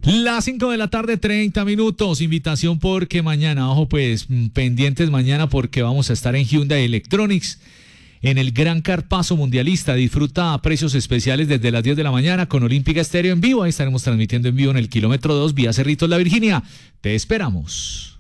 Las 5 de la tarde, 30 minutos. Invitación porque mañana, ojo pues, pendientes mañana porque vamos a estar en Hyundai Electronics en el Gran Carpazo Mundialista. Disfruta a precios especiales desde las 10 de la mañana con Olímpica Estéreo en vivo. Ahí estaremos transmitiendo en vivo en el kilómetro 2 vía Cerritos La Virginia. Te esperamos.